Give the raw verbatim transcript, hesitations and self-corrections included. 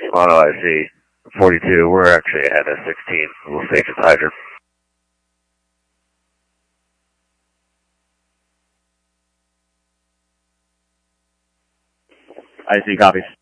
Mono I C forty-two, we're actually ahead of sixteen. We'll stay to hydrant. I C copies.